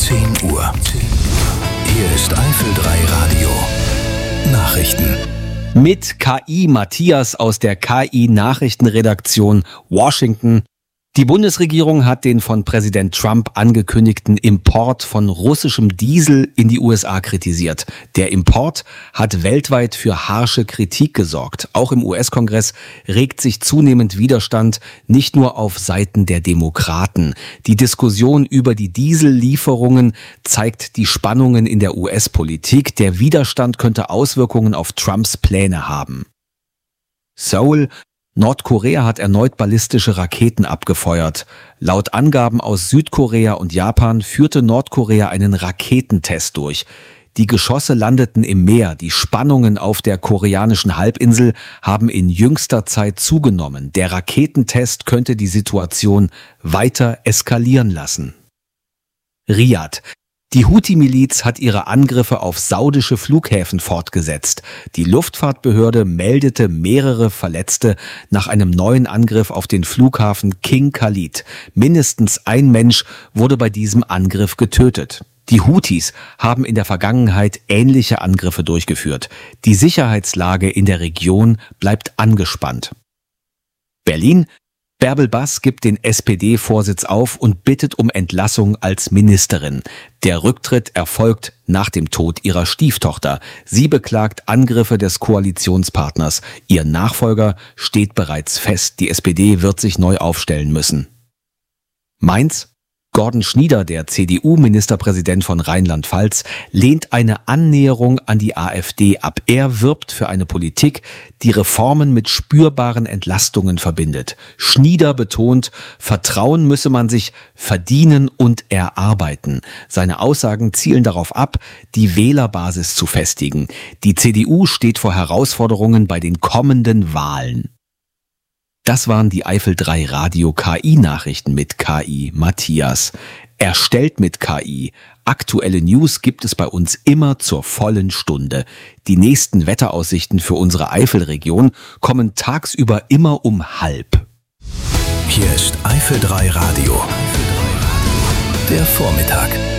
10 Uhr. Hier ist Eifel 3 Radio. Nachrichten. Mit KI Matthias aus der KI-Nachrichtenredaktion Washington. Die Bundesregierung hat den von Präsident Trump angekündigten Import von russischem Diesel in die USA kritisiert. Der Import hat weltweit für harsche Kritik gesorgt. Auch im US-Kongress regt sich zunehmend Widerstand, nicht nur auf Seiten der Demokraten. Die Diskussion über die Diesellieferungen zeigt die Spannungen in der US-Politik. Der Widerstand könnte Auswirkungen auf Trumps Pläne haben. Seoul: Nordkorea hat erneut ballistische Raketen abgefeuert. Laut Angaben aus Südkorea und Japan führte Nordkorea einen Raketentest durch. Die Geschosse landeten im Meer. Die Spannungen auf der koreanischen Halbinsel haben in jüngster Zeit zugenommen. Der Raketentest könnte die Situation weiter eskalieren lassen. Riad: Die Houthi-Miliz hat ihre Angriffe auf saudische Flughäfen fortgesetzt. Die Luftfahrtbehörde meldete mehrere Verletzte nach einem neuen Angriff auf den Flughafen King Khalid. Mindestens ein Mensch wurde bei diesem Angriff getötet. Die Houthis haben in der Vergangenheit ähnliche Angriffe durchgeführt. Die Sicherheitslage in der Region bleibt angespannt. Berlin: Bärbel Bass gibt den SPD-Vorsitz auf und bittet um Entlassung als Ministerin. Der Rücktritt erfolgt nach dem Tod ihrer Stieftochter. Sie beklagt Angriffe des Koalitionspartners. Ihr Nachfolger steht bereits fest. Die SPD wird sich neu aufstellen müssen. Mainz: Gordon Schnieder, der CDU-Ministerpräsident von Rheinland-Pfalz, lehnt eine Annäherung an die AfD ab. Er wirbt für eine Politik, die Reformen mit spürbaren Entlastungen verbindet. Schnieder betont, Vertrauen müsse man sich verdienen und erarbeiten. Seine Aussagen zielen darauf ab, die Wählerbasis zu festigen. Die CDU steht vor Herausforderungen bei den kommenden Wahlen. Das waren die Eifel 3 Radio KI-Nachrichten mit KI Matthias. Erstellt mit KI. Aktuelle News gibt es bei uns immer zur vollen Stunde. Die nächsten Wetteraussichten für unsere Eifelregion kommen tagsüber immer um 12:30. Hier ist Eifel 3 Radio. Der Vormittag.